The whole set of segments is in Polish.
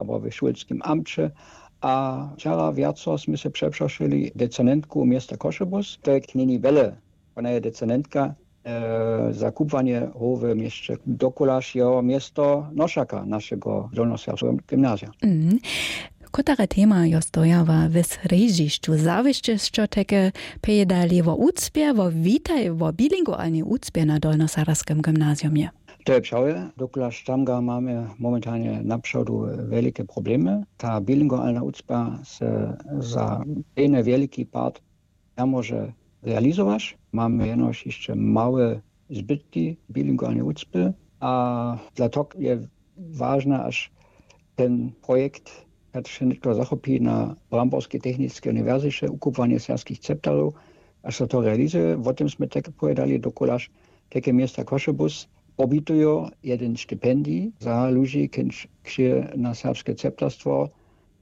albo w szulskim amcie. A wczoraj wiaco sme się przeproszyli decydentku miasta Koszebus. To jest nie wiele. Ona jest decydentka za kupowanie w mieście dokulaż jo miasto noszaka naszego dolnoserbskiego gimnazja. Kotara tema jo stojała w srežišću. Zawieszcie takie pojedali o ucpie, o witaj, o bilingualnej ucpie na dolnoserbskim gimnazjumie. To je pšauje, dokulaž tamga mamy momentalnie na przodu wielkie problemy. Ta bilingualna ucpa se za jeden wielki part nie może realizować. Mamy jenoż jeszcze małe zbytki bilingualnej ucpy, a dla tego jest ważne, aż ten projekt się nie tylko zachopi na Bramborskiej Technicznej Uniwersytecie, ukupwanie serbskich ceptarów, aż się to realizuje. O tym sme tak powiedzieli dokulaż takie miasta Koszebus obitują jeden stypendii za ludzi, którzy na serbskie ceptarstwo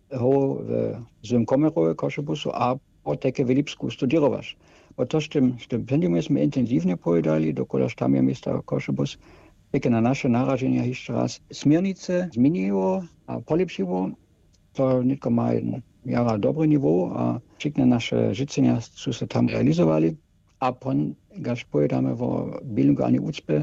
w Zymkomerowie Koszebusu, a po takie w Lipsku studiować. Bo to z tym stypendium jsme intensywnie powiedzieli, dokulaż tam je miasta Koszebus, takie na nasze narażenia jeszcze raz smiernice zmieniło a polepszyło. To nie tylko ma jara dobry niveau, a wszystkie nasze życzenia są się tam realizowali. A pon, gaż pojedamy o bilingualnej ucpie,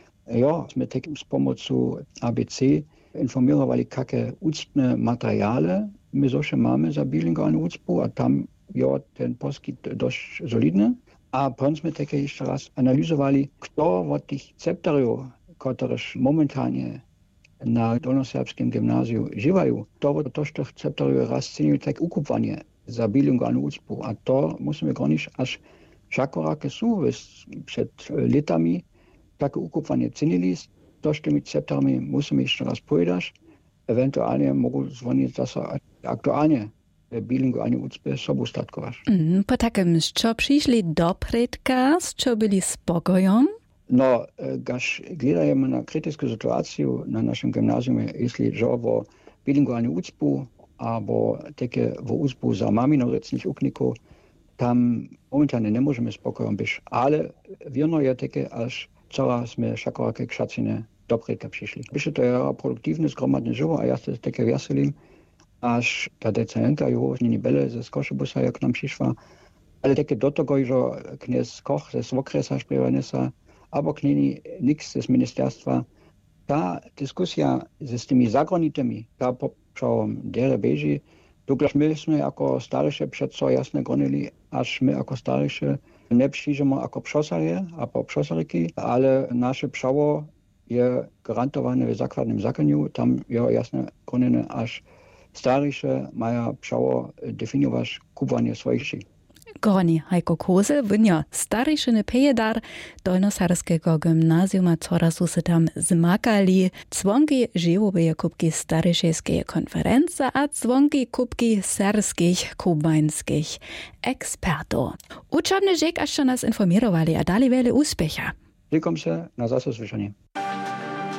jo, sme tak z pomocą ABC informowali, jakie ucpne materiale my zawsze mamy za bilingualną ucpu, a tam jo, ten poskit dość solidny. A pon sme takie jeszcze raz analizowali, kto od tych ceptarów, których momentalnie na dolnoserbskim gimnazju żywają, to tych ceptarów raz ceniły tak ukupwanie za bilingualną ucpu. A to musimy gronić, aż wszakorakie są przed latami takie ukupwanie cenili. To z tymi ceptarami musimy jeszcze raz powiedzieć. Ewentualnie mogą dzwonić zase aktualnie bilingualnej ucpie sobą statkować. Po takim, co przyszli do predka, co byli spokojem? No, gaż gledajemy na krytyczną sytuację na naszym gimnazjum, jeśli że o bilingualnej ucpu, albo takie w ucpu za maminorecnych ukników, tam momentalnie nie możemy spokojnie być. Ale wierno jest takie, aż coraz my wszakorakie kszacine do predka przyszli. Byście to jest produktywne, zgromadne żywo, a ja się takie weselim, aż ta decydentka jo nie byle ze Koszebusa, jak nam przyszła, ale takie do tego, że kniez Koch ze Swokresa śpiewanesa, albo knini niks z ministerstwa. Ta dyskusja z tymi zagranitymi, ta poprzałom dere beži, dokąd myśmy jako starsze przed co jasne gronili, aż my jako starsze nie przyjdziemy jako przosarje, albo przosaryki, ale nasze przało jest gwarantowane w zakładnym zakoniu, tam jest jasne gronene, aż starsze mają przało definiować kupowanie swoich wsi. Groni Heiko Kozel, wynja starejšiny pejedar dolnoserbskiego gimnazjuma, coraz su se tam zmakali dzwonki živobeje kubki starejšejskeje konference a dzwonki kubki serbskich kubańskich ekspertów. Uczobny rzek, aż nas informowali, a dali wiele uspiecha. Dziękuję się, na zase słyszenie.